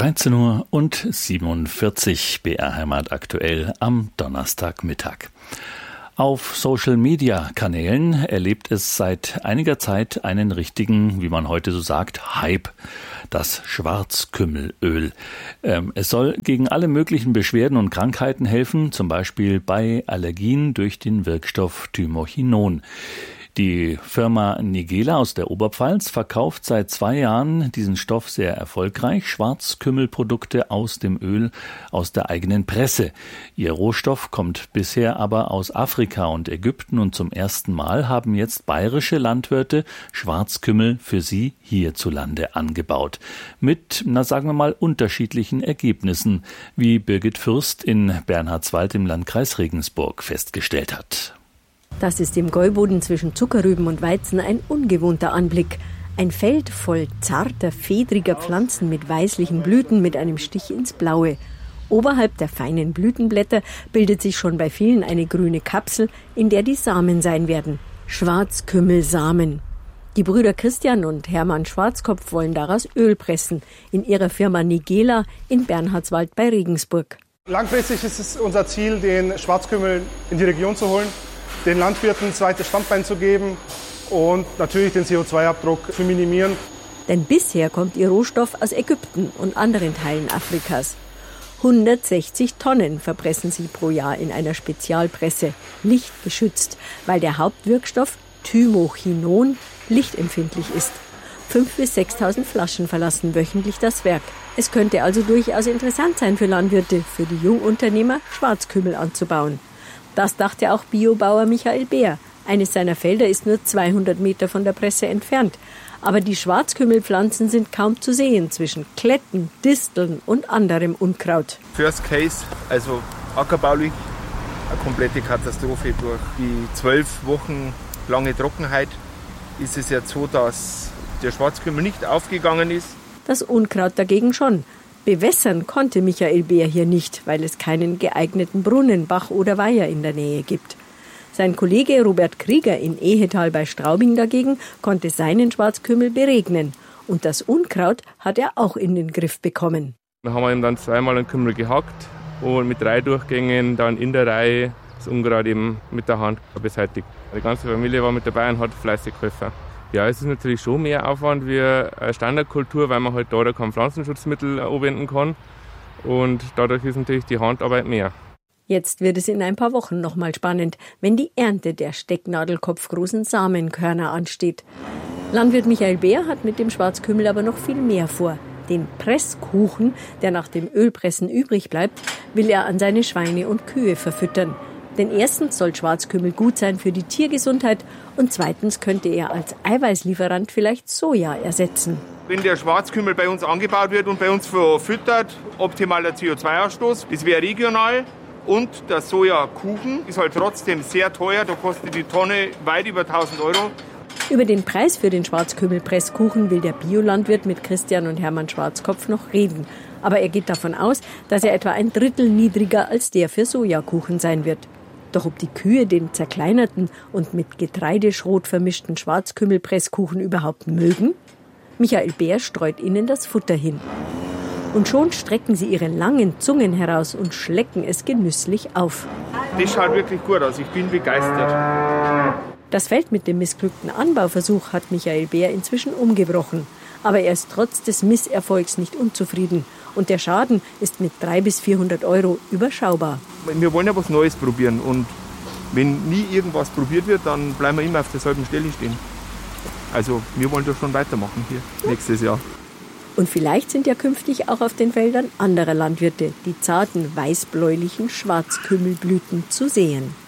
13:47 Uhr, BR Heimat aktuell am Donnerstagmittag. Auf Social-Media-Kanälen erlebt es seit einiger Zeit einen richtigen, wie man heute so sagt, Hype. Das Schwarzkümmelöl. Es soll gegen alle möglichen Beschwerden und Krankheiten helfen, zum Beispiel bei Allergien durch den Wirkstoff Thymochinon. Die Firma Nigela aus der Oberpfalz verkauft seit 2 Jahren diesen Stoff sehr erfolgreich, Schwarzkümmelprodukte aus dem Öl aus der eigenen Presse. Ihr Rohstoff kommt bisher aber aus Afrika und Ägypten und zum ersten Mal haben jetzt bayerische Landwirte Schwarzkümmel für sie hierzulande angebaut. Mit, sagen wir mal, unterschiedlichen Ergebnissen, wie Birgit Fürst in Bernhardswald im Landkreis Regensburg festgestellt hat. Das ist im Gäuboden zwischen Zuckerrüben und Weizen ein ungewohnter Anblick. Ein Feld voll zarter, fedriger Pflanzen mit weißlichen Blüten mit einem Stich ins Blaue. Oberhalb der feinen Blütenblätter bildet sich schon bei vielen eine grüne Kapsel, in der die Samen sein werden. Schwarzkümmelsamen. Die Brüder Christian und Hermann Schwarzkopf wollen daraus Öl pressen, in ihrer Firma Nigela in Bernhardswald bei Regensburg. Langfristig ist es unser Ziel, den Schwarzkümmel in die Region zu holen, den Landwirten ein zweites Standbein zu geben und natürlich den CO2-Abdruck zu minimieren. Denn bisher kommt ihr Rohstoff aus Ägypten und anderen Teilen Afrikas. 160 Tonnen verpressen sie pro Jahr in einer Spezialpresse, lichtgeschützt, weil der Hauptwirkstoff Thymochinon lichtempfindlich ist. 5.000 bis 6.000 Flaschen verlassen wöchentlich das Werk. Es könnte also durchaus interessant sein für Landwirte, für die Jungunternehmer, Schwarzkümmel anzubauen. Das dachte auch Biobauer Michael Beer. Eines seiner Felder ist nur 200 Meter von der Presse entfernt. Aber die Schwarzkümmelpflanzen sind kaum zu sehen zwischen Kletten, Disteln und anderem Unkraut. First Case, also ackerbaulich, eine komplette Katastrophe. Durch die 12 Wochen lange Trockenheit ist es jetzt so, dass der Schwarzkümmel nicht aufgegangen ist. Das Unkraut dagegen schon. Bewässern konnte Michael Beer hier nicht, weil es keinen geeigneten Brunnen, Bach oder Weiher in der Nähe gibt. Sein Kollege Robert Krieger in Ehetal bei Straubing dagegen konnte seinen Schwarzkümmel beregnen. Und das Unkraut hat er auch in den Griff bekommen. Wir haben ihm dann 2-mal einen Kümmel gehackt und mit 3 Durchgängen dann in der Reihe das Unkraut eben mit der Hand beseitigt. Die ganze Familie war mit dabei und hat fleißig geholfen. Ja, es ist natürlich schon mehr Aufwand wie eine Standardkultur, weil man halt da kein Pflanzenschutzmittel anwenden kann. Und dadurch ist natürlich die Handarbeit mehr. Jetzt wird es in ein paar Wochen nochmal spannend, wenn die Ernte der stecknadelkopfgroßen Samenkörner ansteht. Landwirt Michael Beer hat mit dem Schwarzkümmel aber noch viel mehr vor. Den Presskuchen, der nach dem Ölpressen übrig bleibt, will er an seine Schweine und Kühe verfüttern. Denn erstens soll Schwarzkümmel gut sein für die Tiergesundheit und zweitens könnte er als Eiweißlieferant vielleicht Soja ersetzen. Wenn der Schwarzkümmel bei uns angebaut wird und bei uns verfüttert, optimaler CO2-Ausstoß, das wäre regional. Und der Sojakuchen ist halt trotzdem sehr teuer, da kostet die Tonne weit über 1.000 Euro. Über den Preis für den Schwarzkümmelpresskuchen will der Biolandwirt mit Christian und Hermann Schwarzkopf noch reden. Aber er geht davon aus, dass er etwa 1/3 niedriger als der für Sojakuchen sein wird. Doch ob die Kühe den zerkleinerten und mit Getreideschrot vermischten Schwarzkümmelpresskuchen überhaupt mögen? Michael Beer streut ihnen das Futter hin. Und schon strecken sie ihre langen Zungen heraus und schlecken es genüsslich auf. Das schaut wirklich gut aus, ich bin begeistert. Das Feld mit dem missglückten Anbauversuch hat Michael Beer inzwischen umgebrochen. Aber er ist trotz des Misserfolgs nicht unzufrieden. Und der Schaden ist mit 300 bis 400 Euro überschaubar. Wir wollen ja was Neues probieren. Und wenn nie irgendwas probiert wird, dann bleiben wir immer auf derselben Stelle stehen. Also wir wollen doch schon weitermachen hier nächstes Jahr. Und vielleicht sind ja künftig auch auf den Feldern anderer Landwirte die zarten weißbläulichen Schwarzkümmelblüten zu sehen.